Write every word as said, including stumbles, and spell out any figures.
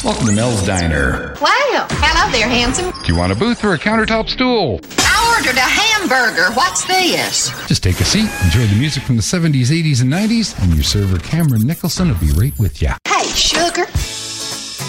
Welcome to Mel's Diner. Well, hello there, handsome. Do you want a booth or a countertop stool? I ordered a hamburger. What's this? Just take a seat, enjoy the music from the seventies, eighties, and nineties, and your server Cameron Nicholson will be right with you. Hey, sugar,